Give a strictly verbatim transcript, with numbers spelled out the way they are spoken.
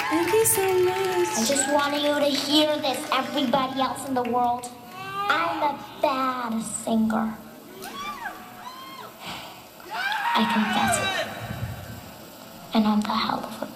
Thank you so much. I just wanted you to hear this, everybody else in the world. I'm a bad singer. I confess it. And I'm the hell of a